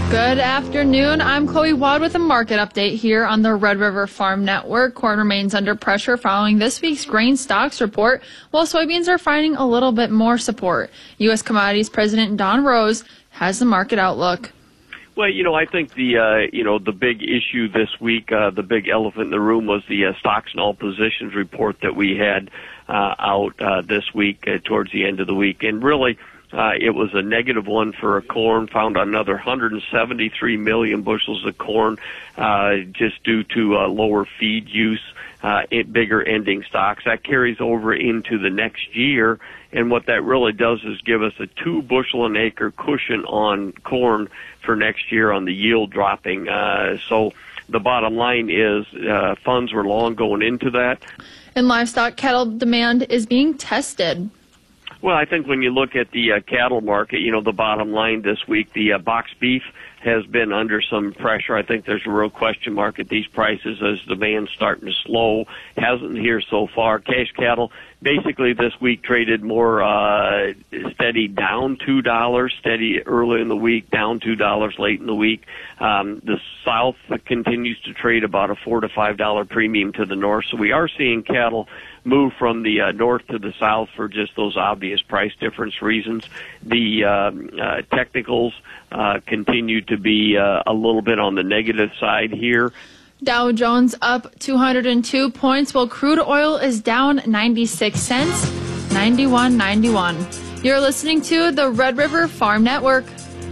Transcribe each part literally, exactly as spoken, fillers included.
Good afternoon. I'm Chloe Wad with a market update here on the Red River Farm Network. Corn remains under pressure following this week's grain stocks report, while soybeans are finding a little bit more support. U S Commodities President Don Rose has the market outlook. Well, you know, I think the, uh, you know, the big issue this week, uh, the big elephant in the room was the uh, stocks and all positions report that we had uh, out uh, this week uh, towards the end of the week. And really, uh, it was a negative one for corn, found another one hundred seventy-three million bushels of corn uh, just due to uh, lower feed use, uh, bigger ending stocks. That carries over into the next year. And what that really does is give us a two bushel an acre cushion on corn for next year on the yield dropping. Uh, so the bottom line is uh, funds were long going into that. And livestock cattle demand is being tested. Well, I think when you look at the uh, cattle market, you know, the bottom line this week, the uh, box beef has been under some pressure. I think there's a real question mark at these prices as demand's starting to slow. Hasn't here so far. Cash cattle basically this week traded more uh, steady down two dollars, steady early in the week, down two dollars late in the week. Um, the South continues to trade about a four to five dollar premium to the north. So we are seeing cattle move from the uh, north to the south for just those obvious price difference reasons. The um, uh, technicals uh, continue to be uh, a little bit on the negative side here. Dow Jones up two hundred two points, while crude oil is down ninety-six cents, ninety-one ninety-one. You're listening to the Red River Farm Network.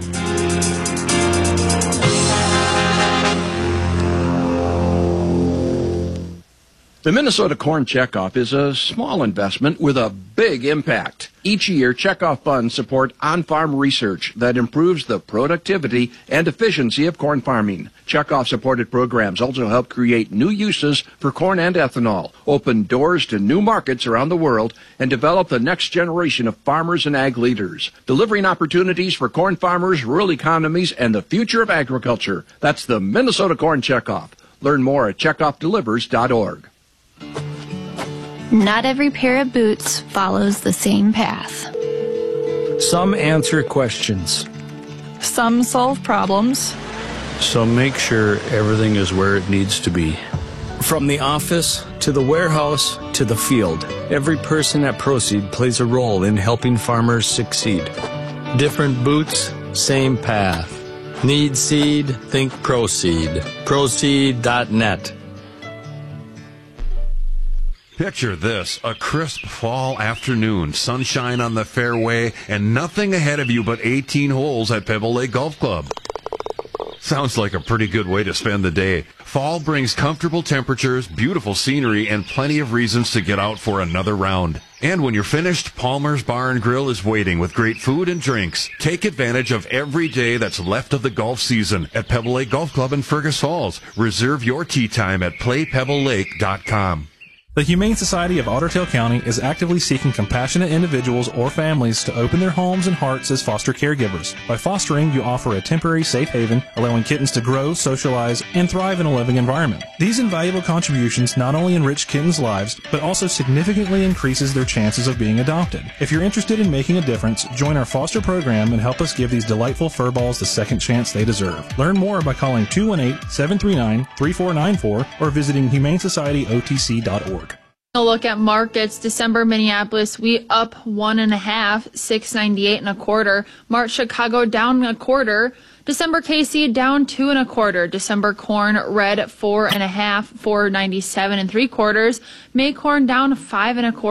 The Minnesota Corn Checkoff is a small investment with a big impact. Each year, checkoff funds support on-farm research that improves the productivity and efficiency of corn farming. Checkoff-supported programs also help create new uses for corn and ethanol, open doors to new markets around the world, and develop the next generation of farmers and ag leaders, delivering opportunities for corn farmers, rural economies, and the future of agriculture. That's the Minnesota Corn Checkoff. Learn more at checkoff delivers dot org. Not every pair of boots follows the same path. Some answer questions. Some solve problems. Some make sure everything is where it needs to be. From the office to the warehouse to the field, every person at Proseed plays a role in helping farmers succeed. Different boots, same path. Need seed? Think Proseed. Proseed dot net. Picture this, a crisp fall afternoon, sunshine on the fairway, and nothing ahead of you but eighteen holes at Pebble Lake Golf Club. Sounds like a pretty good way to spend the day. Fall brings comfortable temperatures, beautiful scenery, and plenty of reasons to get out for another round. And when you're finished, Palmer's Bar and Grill is waiting with great food and drinks. Take advantage of every day that's left of the golf season at Pebble Lake Golf Club in Fergus Falls. Reserve your tee time at play pebble lake dot com. The Humane Society of Otter Tail County is actively seeking compassionate individuals or families to open their homes and hearts as foster caregivers. By fostering, you offer a temporary safe haven, allowing kittens to grow, socialize, and thrive in a living environment. These invaluable contributions not only enrich kittens' lives, but also significantly increases their chances of being adopted. If you're interested in making a difference, join our foster program and help us give these delightful furballs the second chance they deserve. Learn more by calling two one eight, seven three nine, three four nine four or visiting humane society o t c dot org. A look at markets. December Minneapolis wheat up one and a half, six ninety eight and a quarter. March Chicago down a quarter. December K C down two and a quarter. December corn red four and a half, four ninety seven and three quarters. May corn down five and a quarter.